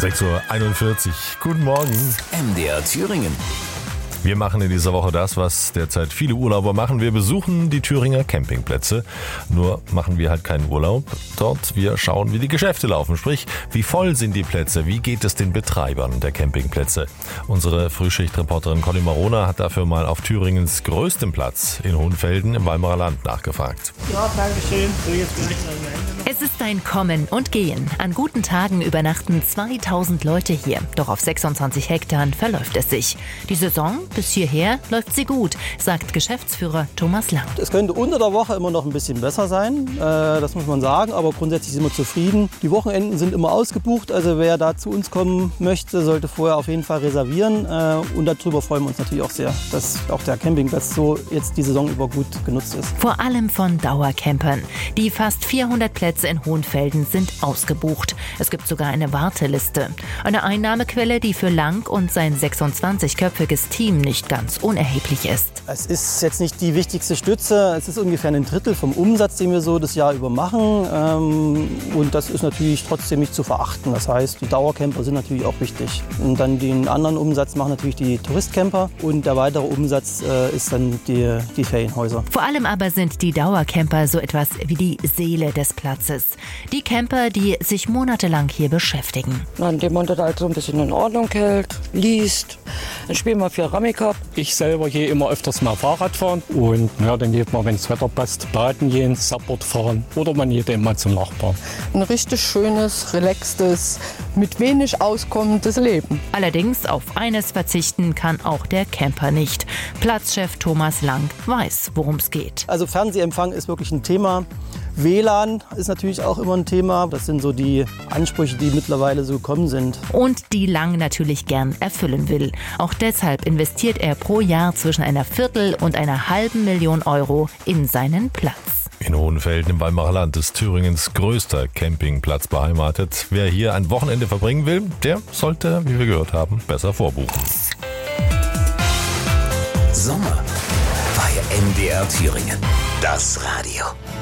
6:41 Uhr. Guten Morgen. MDR Thüringen. Wir machen in dieser Woche das, was derzeit viele Urlauber machen. Wir besuchen die Thüringer Campingplätze. Nur machen wir halt keinen Urlaub dort. Wir schauen, wie die Geschäfte laufen. Sprich, wie voll sind die Plätze? Wie geht es den Betreibern der Campingplätze? Unsere Frühschichtreporterin Conny Marona hat dafür mal auf Thüringens größtem Platz in Hohenfelden im Weimarer Land nachgefragt. Ja, danke schön. So, jetzt gleich am Ende. Es ist ein Kommen und Gehen. An guten Tagen übernachten 2000 Leute hier. Doch auf 26 Hektar verläuft es sich. Die Saison bis hierher läuft sie gut, sagt Geschäftsführer Thomas Lang. Es könnte unter der Woche immer noch ein bisschen besser sein, das muss man sagen, aber grundsätzlich sind wir zufrieden. Die Wochenenden sind immer ausgebucht, also wer da zu uns kommen möchte, sollte vorher auf jeden Fall reservieren. Und darüber freuen wir uns natürlich auch sehr, dass auch der Campingplatz so jetzt die Saison über gut genutzt ist. Vor allem von Dauercampern. Die fast 400 Plätze in Hohenfelden sind ausgebucht. Es gibt sogar eine Warteliste. Eine Einnahmequelle, die für Lang und sein 26-köpfiges Team nicht ganz unerheblich ist. Es ist jetzt nicht die wichtigste Stütze. Es ist ungefähr ein Drittel vom Umsatz, den wir so das Jahr über machen. Und das ist natürlich trotzdem nicht zu verachten. Das heißt, die Dauercamper sind natürlich auch wichtig. Und dann den anderen Umsatz machen natürlich die Touristcamper. Und der weitere Umsatz ist dann die Ferienhäuser. Vor allem aber sind die Dauercamper so etwas wie die Seele des Platzes. Die Camper, die sich monatelang hier beschäftigen. Indem man das halt so ein bisschen in Ordnung hält, liest. Dann spielen wir viel Rummy Cup. Ich selber gehe immer öfters mal Fahrrad fahren und dann geht man, wenn das Wetter passt, baden gehen, Subboard fahren oder man geht eben mal zum Nachbarn. Ein richtig schönes, relaxtes, mit wenig auskommendes Leben. Allerdings auf eines verzichten kann auch der Camper nicht. Platzchef Thomas Lang weiß, worum es geht. Also Fernsehempfang ist wirklich ein Thema. WLAN ist natürlich auch immer ein Thema. Das sind so die Ansprüche, die mittlerweile so gekommen sind. Und die Lang natürlich gern erfüllen will. Auch deshalb investiert er pro Jahr zwischen einer Viertel- und einer halben Million Euro in seinen Platz. In Hohenfelden im Weimarer Land ist Thüringens größter Campingplatz beheimatet. Wer hier ein Wochenende verbringen will, der sollte, wie wir gehört haben, besser vorbuchen. Sommer bei MDR Thüringen. Das Radio.